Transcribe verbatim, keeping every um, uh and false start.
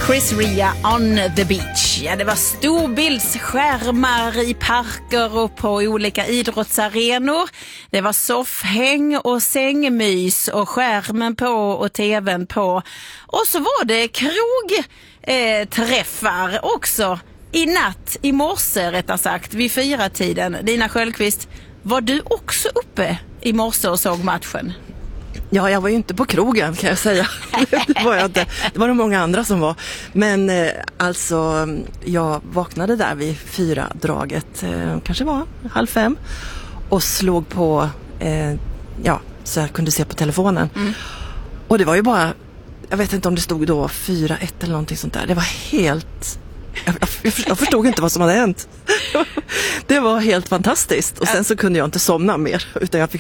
Chris Rea on the beach. Ja, det var storbildsskärmar i parker och på olika idrottsarenor. Det var soffhäng och sängmys och skärmen på och tvn på. Och så var det krogträffar eh, också i natt, i morse rättare sagt, vid fyra tiden. Dina Sköldqvist, var du också uppe i morse och såg matchen? Ja, jag var ju inte på krogen kan jag säga. Det var jag inte. Det var nog många andra som var. Men eh, alltså, jag vaknade där vid fyra draget, eh, kanske var halv fem. Och slog på, eh, ja, så jag kunde se på telefonen. Mm. Och det var ju bara, jag vet inte om det stod då fyra ett eller någonting sånt där. Det var helt... Jag, jag, jag förstod inte vad som hade hänt. Det var helt fantastiskt. Och sen så kunde jag inte somna mer, utan jag fick